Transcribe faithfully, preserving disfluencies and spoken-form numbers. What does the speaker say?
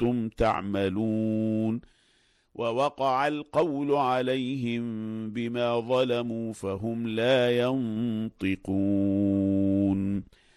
كنتم تعملون ووقع القول عليهم بما ظلموا فهم لا ينطقون